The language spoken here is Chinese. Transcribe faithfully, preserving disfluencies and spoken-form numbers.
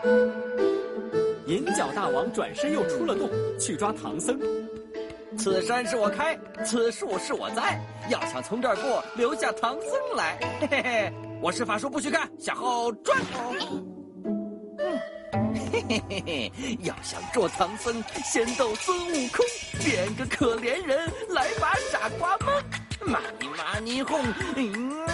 银角大王转身又出了洞，去抓唐僧。 此山是我开，此树是我栽，要想从这儿过，留下唐僧来。嘿嘿嘿，我施法术不许看，向后转。嗯，嘿嘿嘿嘿，要想捉唐僧，先斗孙悟空，变个可怜人，来把傻瓜蒙。玛尼玛尼哄，嗯。